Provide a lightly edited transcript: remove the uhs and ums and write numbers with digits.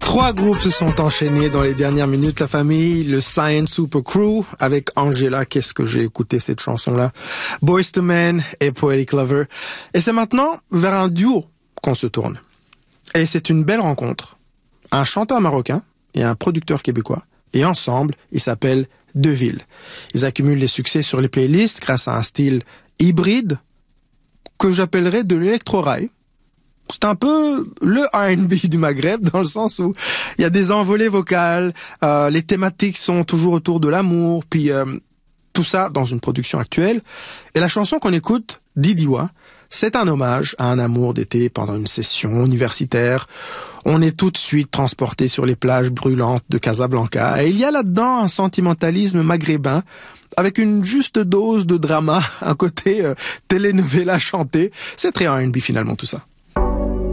Trois groupes se sont enchaînés dans les dernières minutes. La famille, le Science Super Crew, avec Angela, qu'est-ce que j'ai écouté cette chanson-là, Boyz II Men et Poetic Lover. Et c'est maintenant vers un duo qu'on se tourne. Et c'est une belle rencontre. Un chanteur marocain et un producteur québécois. Et ensemble, ils s'appellent Deville. Ils accumulent les succès sur les playlists grâce à un style hybride que j'appellerais de l'électro-rail. C'est un peu le R&B du Maghreb, dans le sens où il y a des envolées vocales, les thématiques sont toujours autour de l'amour, puis tout ça dans une production actuelle. Et la chanson qu'on écoute, Didiwa, c'est un hommage à un amour d'été pendant une session universitaire. On est tout de suite transporté sur les plages brûlantes de Casablanca. Et il y a là-dedans un sentimentalisme maghrébin avec une juste dose de drama, un côté telenovela chanté. C'est très R&B finalement tout ça.